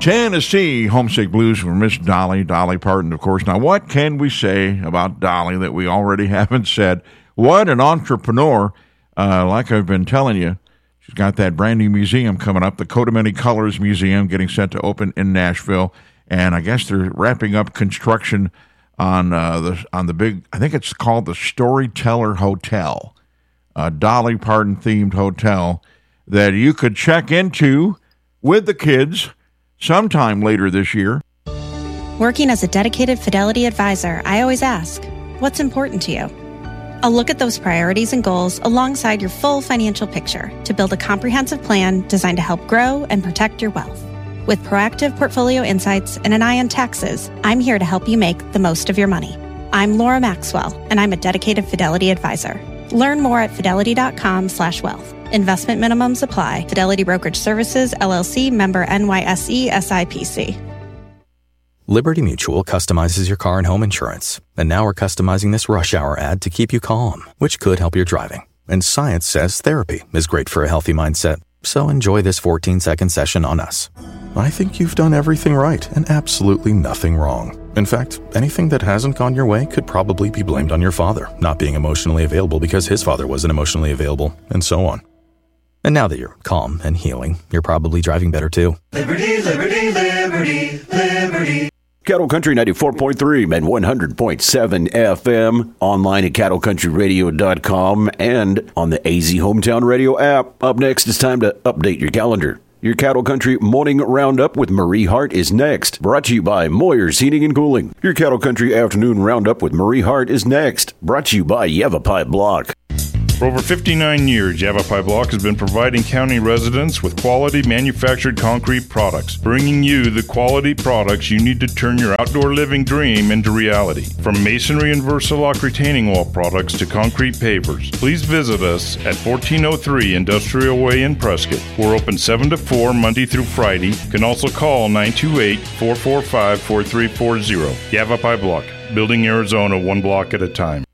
Tennessee Homesick Blues for Miss Dolly Parton, of course. Now, what can we say about Dolly that we already haven't said? What an entrepreneur. Like I've been telling you, she's got that brand new museum coming up, the Coat of Many Colors Museum, getting set to open in Nashville. And I guess they're wrapping up construction on the big, I think it's called the Storyteller Hotel, a Dolly Parton-themed hotel that you could check into with the kids sometime later this year. Working as a dedicated Fidelity advisor, I always ask, what's important to you? I'll look at those priorities and goals alongside your full financial picture to build a comprehensive plan designed to help grow and protect your wealth. With proactive portfolio insights and an eye on taxes, I'm here to help you make the most of your money. I'm Laura Maxwell, and I'm a dedicated Fidelity advisor. Learn more at fidelity.com/wealth. Investment minimums apply. Fidelity Brokerage Services, LLC, member NYSE, SIPC. Liberty Mutual customizes your car and home insurance. And now we're customizing this rush hour ad to keep you calm, which could help your driving. And science says therapy is great for a healthy mindset. So enjoy this 14-second session on us. I think you've done everything right and absolutely nothing wrong. In fact, anything that hasn't gone your way could probably be blamed on your father not being emotionally available because his father wasn't emotionally available, and so on. And now that you're calm and healing, you're probably driving better too. Liberty, liberty, liberty, liberty. Cattle Country 94.3 and 100.7 FM, online at cattlecountryradio.com and on the AZ Hometown Radio app. Up next, it's time to update your calendar. Your Cattle Country Morning Roundup with Marie Hart is next. Brought to you by Moyer's Heating and Cooling. Your Cattle Country Afternoon Roundup with Marie Hart is next. Brought to you by Yavapai Block. For over 59 years, Yavapai Block has been providing county residents with quality manufactured concrete products, bringing you the quality products you need to turn your outdoor living dream into reality. From masonry and Versalock retaining wall products to concrete pavers, please visit us at 1403 Industrial Way in Prescott. We're open 7 to 4 Monday through Friday. You can also call 928-445-4340. Yavapai Block, building Arizona one block at a time.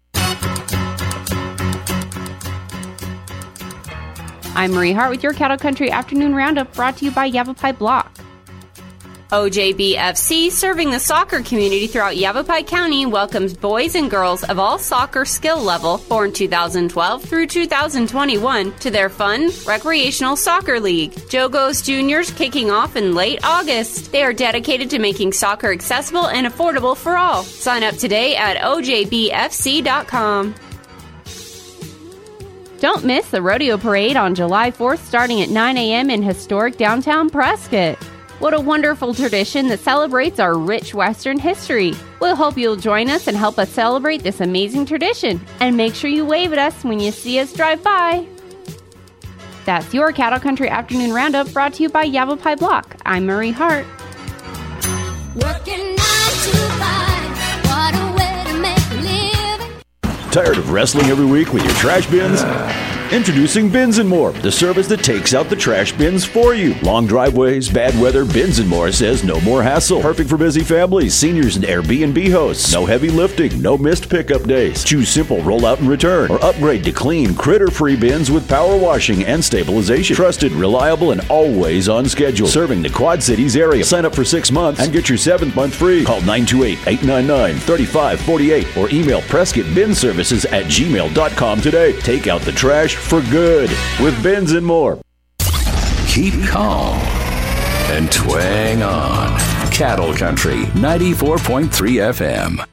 I'm Marie Hart with your Cattle Country Afternoon Roundup, brought to you by Yavapai Block. OJBFC, serving the soccer community throughout Yavapai County, welcomes boys and girls of all soccer skill level born 2012 through 2021 to their fun, recreational soccer league. Jogos Juniors kicking off in late August. They are dedicated to making soccer accessible and affordable for all. Sign up today at ojbfc.com. Don't miss the Rodeo Parade on July 4th starting at 9 a.m. in historic downtown Prescott. What a wonderful tradition that celebrates our rich Western history. We'll hope you'll join us and help us celebrate this amazing tradition. And make sure you wave at us when you see us drive by. That's your Cattle Country Afternoon Roundup, brought to you by Yavapai Block. I'm Marie Hart. Working 9 to 5, what a way to make a living. Tired of wrestling every week with your trash bins? Introducing Bins & More, the service that takes out the trash bins for you. Long driveways, bad weather, Bins & More says no more hassle. Perfect for busy families, seniors, and Airbnb hosts. No heavy lifting, no missed pickup days. Choose simple roll out and return, or upgrade to clean, critter-free bins with power washing and stabilization. Trusted, reliable, and always on schedule. Serving the Quad Cities area. Sign up for 6 months and get your 7th month free. Call 928-899-3548 or email PrescottBinServices@gmail.com today. Take out the trash for good with Bins & More. Keep calm and twang on. Cattle Country 94.3 FM.